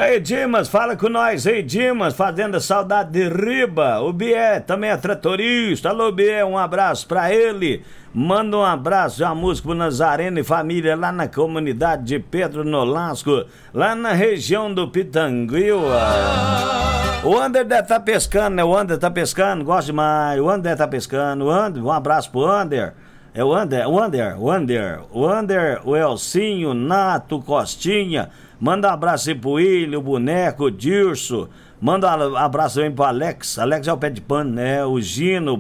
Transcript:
Aí, Dimas, fala com nós aí, Dimas, fazendo saudade de Riba. O Bié também é tratorista. Alô, Bié, um abraço pra ele. Manda um abraço, uma música pro Nazareno e família lá na comunidade de Pedro Nolasco, lá na região do Pitanguila. O Ander deve estar pescando, né? O Ander tá pescando, gosto demais. O Ander tá pescando. O Ander, um abraço pro Ander. É o Ander, o Elcinho, Nato, Costinha. Manda um abraço aí pro William, o Boneco, o Dirso. Manda um abraço aí pro Alex. Alex é o pé de pano, né? O Gino,